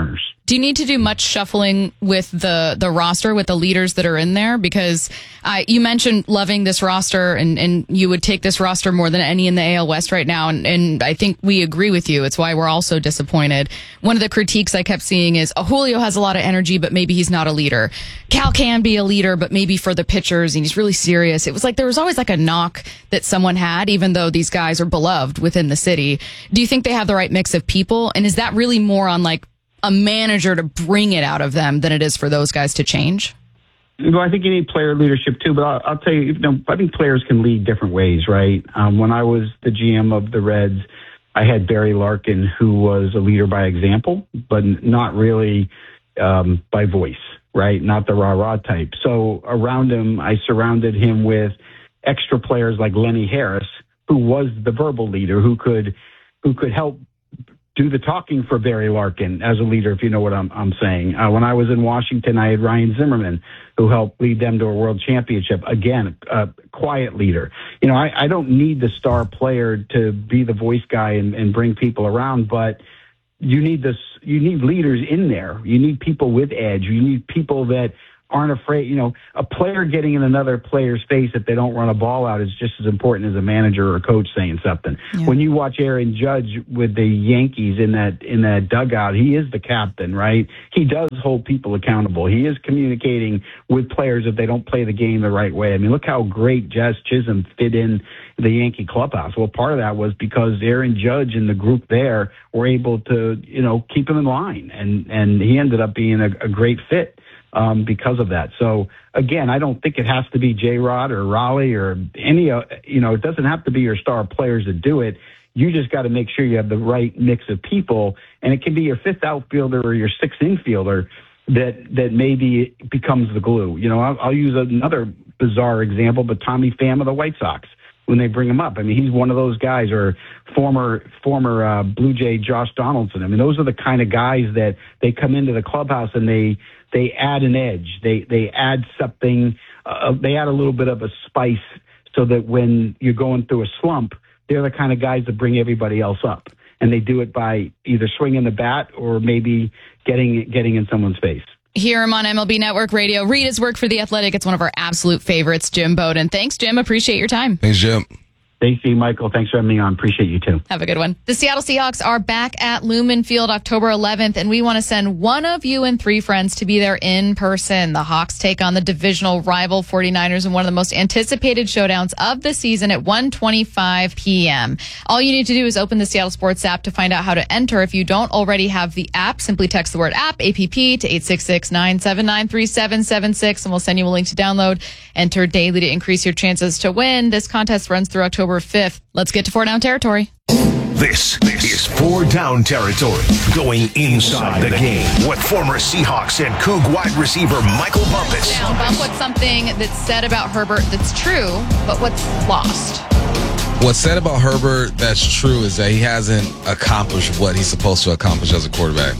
Do you need to do much shuffling with the, the roster, with the leaders that are in there? Because uh, you mentioned loving this roster, and, and you would take this roster more than any in the A L West right now. And, and I think we agree with you. It's why we're all so disappointed. One of the critiques I kept seeing is, oh, Julio has a lot of energy, but maybe he's not a leader. Cal can be a leader, but maybe for the pitchers, and he's really serious. It was like there was always like a knock that someone had, even though these guys are beloved within the city. Do you think they have the right mix of people? And is that really more on like a manager to bring it out of them than it is for those guys to change? Well, I think you need player leadership too, but I'll, I'll tell you, you know, I think players can lead different ways, right? Um, when I was the G M of the Reds, I had Barry Larkin, who was a leader by example, but not really um, by voice, right? Not the rah-rah type. So around him, I surrounded him with extra players like Lenny Harris, who was the verbal leader, who could who could help do the talking for Barry Larkin as a leader, if you know what I'm, I'm saying. Uh, when I was in Washington, I had Ryan Zimmerman, who helped lead them to a world championship. Again, a quiet leader. You know, I, I don't need the star player to be the voice guy and, and bring people around, but you need this. You need leaders in there. You need people with edge. You need people that aren't afraid. You know, a player getting in another player's face if they don't run a ball out is just as important as a manager or a coach saying something. Yeah. When you watch Aaron Judge with the Yankees in that in that dugout, he is the captain, right? He does hold people accountable. He is communicating with players if they don't play the game the right way. I mean, look how great Jazz Chisholm fit in the Yankee clubhouse. Well, part of that was because Aaron Judge and the group there were able to, you know, keep him in line, and and he ended up being a, a great fit. Um, because of that. So again, I don't think it has to be J-Rod or Raleigh or any, uh, you know, it doesn't have to be your star players that do it. You just got to make sure you have the right mix of people, and it can be your fifth outfielder or your sixth infielder that, that maybe becomes the glue. You know, I'll, I'll use another bizarre example, but Tommy Pham of the White Sox, when they bring him up. I mean, he's one of those guys, or former former uh, Blue Jay Josh Donaldson. I mean, those are the kind of guys that they come into the clubhouse and they they add an edge. They they add something. Uh, they add a little bit of a spice so that when you're going through a slump, they're the kind of guys that bring everybody else up. And they do it by either swinging the bat or maybe getting getting in someone's face. Hear him on M L B Network Radio. Read his work for The Athletic. It's one of our absolute favorites, Jim Bowden. Thanks, Jim. Appreciate your time. Thanks, Jim. Thanks, Michael. Thanks for having me on. Appreciate you, too. Have a good one. The Seattle Seahawks are back at Lumen Field October eleventh, and we want to send one of you and three friends to be there in person. The Hawks take on the divisional rival forty-niners in one of the most anticipated showdowns of the season at one twenty-five p.m. All you need to do is open the Seattle Sports app to find out how to enter. If you don't already have the app, simply text the word app, A P P, to eight six six, nine seven nine, three seven seven six, and we'll send you a link to download. Enter daily to increase your chances to win. This contest runs through October fifth. Let's get to four down territory. This, this is four down territory, going inside the game with former Seahawks and Coug wide receiver Michael Bumpus. Now, Bump, what's something that's said about Herbert that's true, but what's lost? What's said about Herbert that's true is that he hasn't accomplished what he's supposed to accomplish as a quarterback.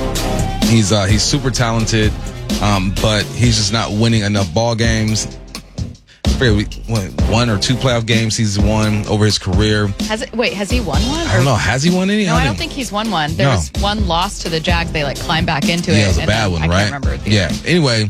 He's uh, he's super talented, um, but he's just not winning enough ball games. One or two playoff games he's won over his career. Has it? Wait, has he won one? I don't know. Has he won any? No, I don't think he's won one. There No. was one loss to the Jags. They like climbed back into it. Yeah, it was a and bad then one, I right? can't remember. the- Yeah. Anyway,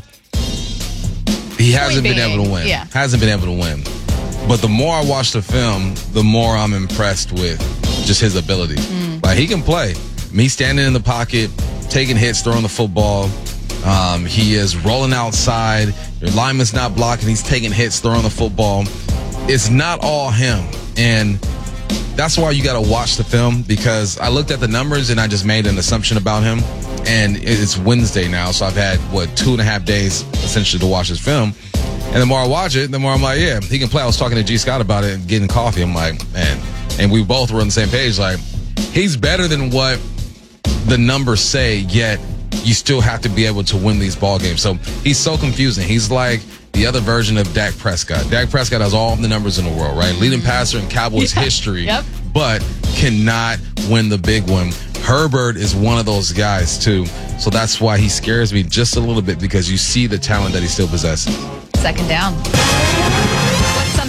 he hasn't been being, able to win. yeah. Hasn't been able to win. But the more I watch the film, the more I'm impressed with just his ability. Mm. Like, he can play. Me standing in the pocket, taking hits, throwing the football. Um, he is rolling outside. Your lineman's not blocking. He's taking hits, throwing the football. It's not all him. And that's why you got to watch the film, because I looked at the numbers and I just made an assumption about him. And it's Wednesday now, so I've had, what, two and a half days essentially to watch this film. And the more I watch it, the more I'm like, yeah, he can play. I was talking to G. Scott about it and getting coffee. I'm like, man. And we both were on the same page. Like, he's better than what the numbers say, yet you still have to be able to win these ball games. So he's so confusing. He's like the other version of Dak Prescott. Dak Prescott has all the numbers in the world, right? Leading passer in Cowboys Yeah. history, Yep. but cannot win the big one. Herbert is one of those guys, too. So that's why he scares me just a little bit, because you see the talent that he still possesses. Second down. What's something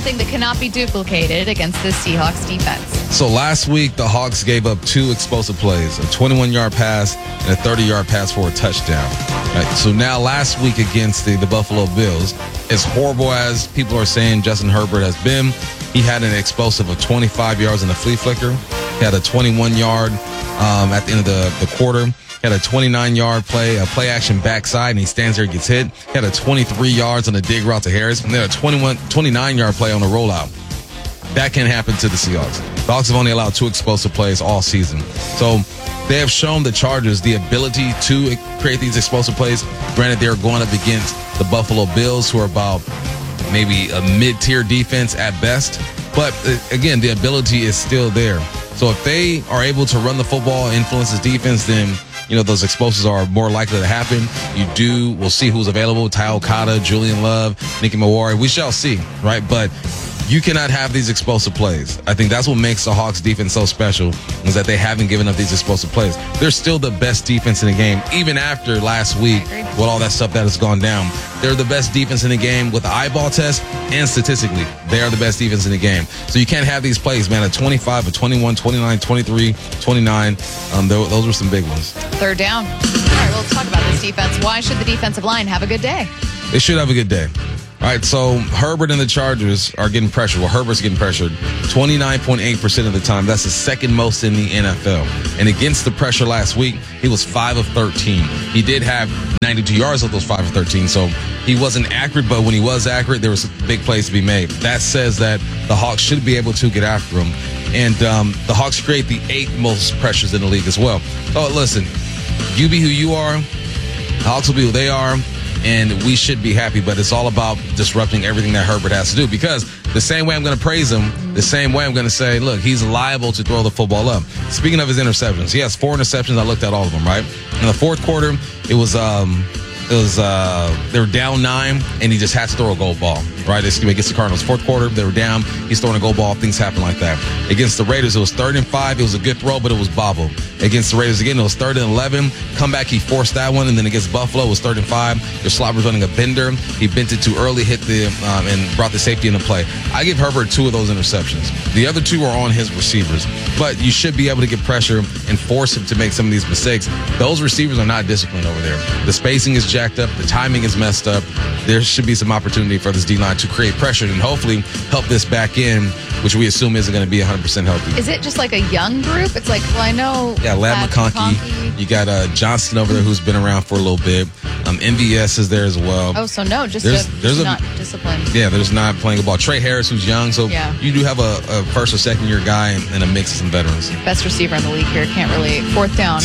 something that cannot be duplicated against the Seahawks defense. So last week, the Hawks gave up two explosive plays, a twenty-one-yard pass and a thirty-yard pass for a touchdown. Right, so now last week against the, the Buffalo Bills, as horrible as people are saying Justin Herbert has been, he had an explosive of twenty-five yards in the flea flicker. He had a twenty-one-yard um, at the end of the, the quarter. He had a twenty-nine-yard play, a play-action backside, and he stands there and gets hit. He had a twenty-three yards on a dig route to Harris, and then a twenty-one, twenty-nine-yard play on a rollout. That can happen to the Seahawks. The Hawks have only allowed two explosive plays all season. So they have shown the Chargers the ability to create these explosive plays. Granted, they're going up against the Buffalo Bills, who are about maybe a mid-tier defense at best. But again, the ability is still there. So if they are able to run the football, influence the defense, then you know those explosives are more likely to happen. You do, we'll see who's available. Ty Okada, Julian Love, Nicky Mawari. We shall see, right? But you cannot have these explosive plays. I think that's what makes the Hawks defense so special, is that they haven't given up these explosive plays. They're still the best defense in the game, even after last week with all that stuff that has gone down. They're the best defense in the game with the eyeball test, and statistically, they are the best defense in the game. So you can't have these plays, man, a twenty-five, a twenty-one, twenty-nine, twenty-three, twenty-nine. Um, those were some big ones. Third down. All right, well, let's talk about this defense. Why should the defensive line have a good day? They should have a good day. All right, so Herbert and the Chargers are getting pressured. Well, Herbert's getting pressured twenty-nine point eight percent of the time. That's the second most in the N F L. And against the pressure last week, he was five of thirteen. He did have ninety-two yards of those five of thirteen, so he wasn't accurate, but when he was accurate, there was big plays to be made. That says that the Hawks should be able to get after him. And um, the Hawks create the eighth most pressures in the league as well. So listen, you be who you are, the Hawks will be who they are. And we should be happy, but it's all about disrupting everything that Herbert has to do, because the same way I'm going to praise him, the same way I'm going to say, look, he's liable to throw the football up. Speaking of his interceptions, he has four interceptions. I looked at all of them, right? In the fourth quarter, it was um, it was uh, they were down nine, and he just had to throw a goal ball, right? It's against the Cardinals. Fourth quarter, they were down. He's throwing a goal ball. Things happen like that. Against the Raiders, it was third and five. It was a good throw, but it was bobbled. Against the Raiders again, it was third and eleven. Comeback, he forced that one, and then against Buffalo, it was third and five. Your slot was running a bender. He bent it too early, hit the um, and brought the safety into play. I give Herbert two of those interceptions. The other two are on his receivers, but you should be able to get pressure and force him to make some of these mistakes. Those receivers are not disciplined over there. The spacing is jacked up. The timing is messed up. There should be some opportunity for this D-line to create pressure and hopefully help this back in, which we assume isn't going to be one hundred percent healthy. Is it just like a young group? It's like, well, I know. Yeah, Lad McConkey. You got uh, Johnston over there, who's been around for a little bit. Um, M V S is there as well. Oh, so no, just, there's, a, there's just a, not disciplined. Yeah, there's not playing a ball. Trey Harris, who's young, so yeah. you do have a, a first or second year guy and, and a mix of some veterans. Best receiver in the league here. Can't really. Fourth down.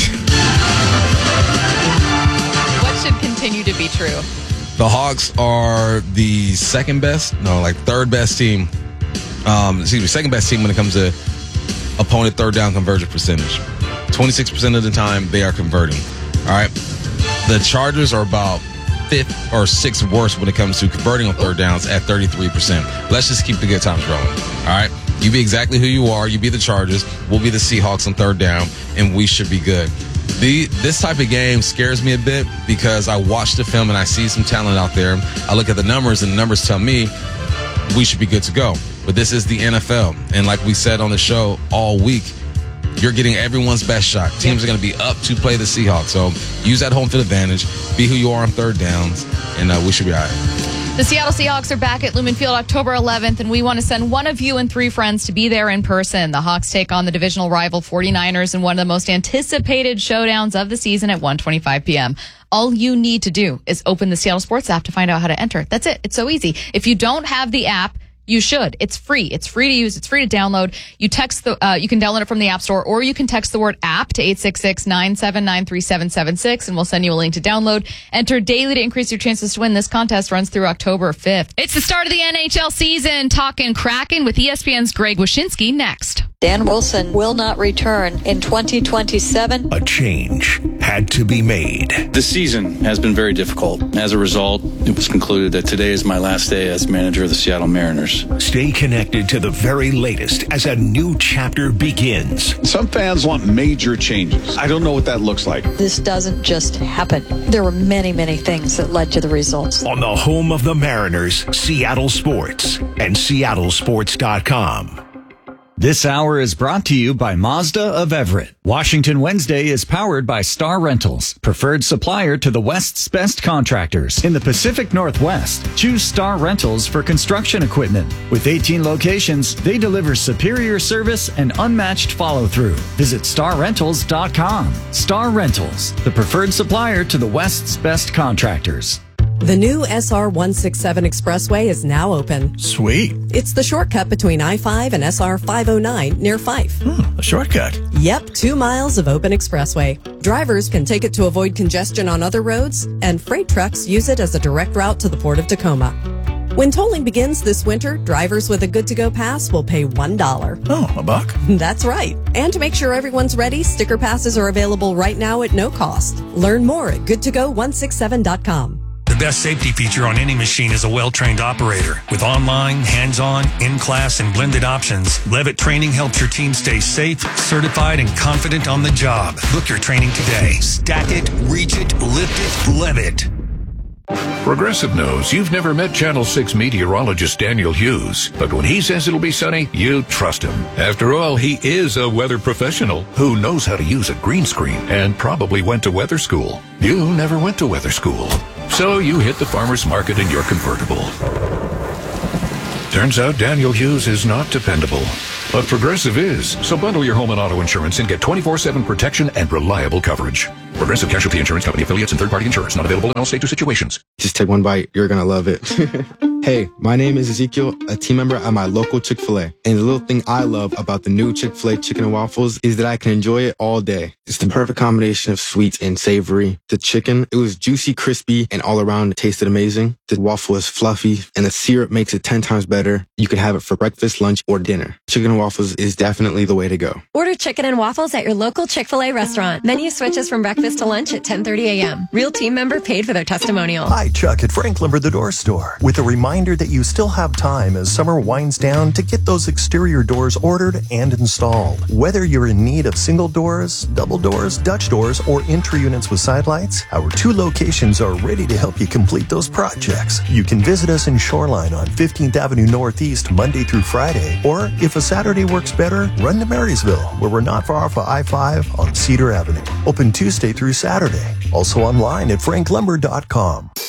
What should continue to be true? The Hawks are the second best, no, like third best team. Um, excuse me, second best team when it comes to opponent third down conversion percentage. twenty-six percent of the time they are converting. All right. The Chargers are about fifth or sixth worst when it comes to converting on third downs at thirty-three percent. Let's just keep the good times rolling. All right. You be exactly who you are. You be the Chargers. We'll be the Seahawks on third down, and we should be good. The, this type of game scares me a bit because I watch the film and I see some talent out there. I look at the numbers, and the numbers tell me we should be good to go. But this is the N F L. And like we said on the show all week, you're getting everyone's best shot. Teams are going to be up to play the Seahawks. So use that home field advantage. Be who you are on third downs, and uh, we should be all right. The Seattle Seahawks are back at Lumen Field October eleventh, and we want to send one of you and three friends to be there in person. The Hawks take on the divisional rival forty-niners in one of the most anticipated showdowns of the season at one twenty-five p.m. All you need to do is open the Seattle Sports app to find out how to enter. That's it. It's so easy. If you don't have the app, you should. It's free. It's free to use. It's free to download. You text the, uh, you can download it from the App Store, or you can text the word app to eight six six, nine seven nine, three seven seven six, and we'll send you a link to download. Enter daily to increase your chances to win. This contest runs through October fifth. It's the start of the N H L season. Talking Kraken with E S P N's Greg Wyshynski next. Dan Wilson will not return in twenty twenty-seven. A change had to be made. This season has been very difficult. As a result, it was concluded that today is my last day as manager of the Seattle Mariners. Stay connected to the very latest as a new chapter begins. Some fans want major changes. I don't know what that looks like. This doesn't just happen. There were many, many things that led to the results. On the home of the Mariners, Seattle Sports and Seattle Sports dot com. This hour is brought to you by Mazda of Everett. Washington Wednesday is powered by Star Rentals, preferred supplier to the West's best contractors. In the Pacific Northwest, choose Star Rentals for construction equipment. With eighteen locations, they deliver superior service and unmatched follow-through. Visit star rentals dot com. Star Rentals, the preferred supplier to the West's best contractors. The new S R one sixty-seven Expressway is now open. Sweet. It's the shortcut between I five and S R five oh nine near Fife. Hmm, a shortcut. Yep, two miles of open expressway. Drivers can take it to avoid congestion on other roads, and freight trucks use it as a direct route to the Port of Tacoma. When tolling begins this winter, drivers with a good-to-go pass will pay one dollar. Oh, a buck? That's right. And to make sure everyone's ready, sticker passes are available right now at no cost. Learn more at good to go one sixty-seven dot com. The best safety feature on any machine is a well-trained operator. With online, hands-on, in-class, and blended options, Levitt Training helps your team stay safe, certified, and confident on the job. Book your training today. Stack it, reach it, lift it, Levitt. Progressive knows you've never met Channel six meteorologist Daniel Hughes, but when he says it'll be sunny, you trust him. After all, he is a weather professional who knows how to use a green screen and probably went to weather school. You never went to weather school, so you hit the farmer's market in your convertible. Turns out Daniel Hughes is not dependable, but Progressive is. So bundle your home and auto insurance and get twenty-four seven protection and reliable coverage. Progressive Casualty Insurance Company affiliates and third-party insurance not available in all states or situations. Just take one bite. You're going to love it. Hey, my name is Ezekiel, a team member at my local Chick-fil-A. And the little thing I love about the new Chick-fil-A chicken and waffles is that I can enjoy it all day. It's the perfect combination of sweet and savory. The chicken, it was juicy, crispy, and all around it tasted amazing. The waffle is fluffy, and the syrup makes it ten times better. You can have it for breakfast, lunch, or dinner. Chicken and waffles is definitely the way to go. Order chicken and waffles at your local Chick-fil-A restaurant. Menu switches from breakfast to lunch at ten thirty a.m. Real team member paid for their testimonial. Hi, Chuck at Frank Lumber The Door Store, with a reminder that you still have time as summer winds down to get those exterior doors ordered and installed. Whether you're in need of single doors, double doors, Dutch doors, or entry units with side lights, our two locations are ready to help you complete those projects. You can visit us in Shoreline on fifteenth Avenue Northeast Monday through Friday, or if a Saturday works better, run to Marysville, where we're not far off of I five on Cedar Avenue. Open Tuesday through Saturday. Also online at frank lumber dot com.